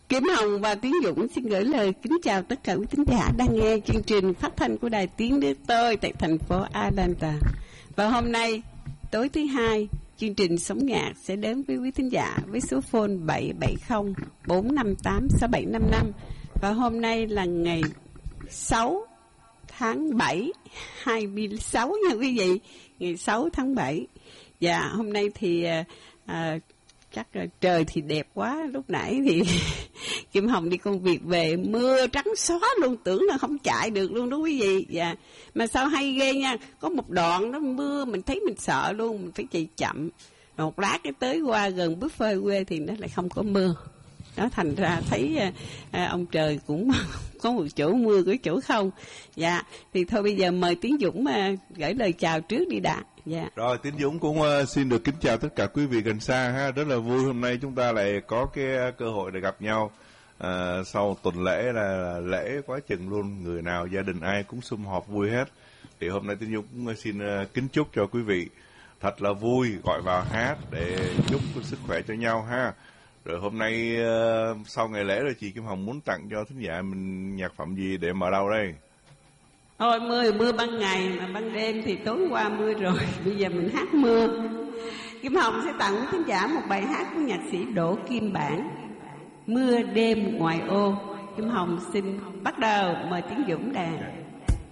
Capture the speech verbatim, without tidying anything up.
Kim Hồng và Tiến Dũng xin gửi lời kính chào tất cả quý thính giả đang nghe chương trình phát thanh của Đài Tiếng Nước Tôi tại thành phố Atlanta. Và hôm nay, tối thứ hai, chương trình Sống Nhạc sẽ đến với quý thính giả với số phone bảy bảy không bốn năm tám sáu bảy năm năm. Và hôm nay là ngày sáu tháng bảy, hai mươi sáu nha quý vị, ngày sáu tháng bảy. Và hôm nay thì à, chắc là trời thì đẹp quá, lúc nãy thì Kim Hồng đi công việc về mưa trắng xóa luôn, tưởng là không chạy được luôn đó quý vị. Dạ. Mà sao hay ghê nha, có một đoạn nó mưa mình thấy mình sợ luôn, mình phải chạy chậm. Rồi một lát cái tới qua gần Buffalo quê thì nó lại không có mưa. Đó, thành ra thấy à, ông trời cũng có một chỗ mưa, có chỗ không. Dạ, thì thôi bây giờ mời Tiến Dũng mà gửi lời chào trước đi đã. Dạ. Rồi, Tiến Dũng cũng uh, xin được kính chào tất cả quý vị gần xa ha. Rất là vui hôm nay chúng ta lại có cái uh, cơ hội để gặp nhau. Uh, sau tuần lễ là, là lễ quá chừng luôn, người nào gia đình ai cũng sum họp vui hết. Thì hôm nay Tiến Dũng cũng xin uh, kính chúc cho quý vị thật là vui, gọi vào hát để chúc sức khỏe cho nhau ha. Rồi hôm nay uh, sau ngày lễ rồi chị Kim Hồng muốn tặng cho thính giả mình nhạc phẩm gì để mở đầu đây? Thôi mưa mưa ban ngày mà ban đêm thì tối qua mưa rồi, bây giờ mình hát mưa. Kim Hồng sẽ tặng thính giả một bài hát của nhạc sĩ Đỗ Kim Bản, Mưa Đêm Ngoài Ô. Kim Hồng xin bắt đầu, mời Tiến Dũng đàn.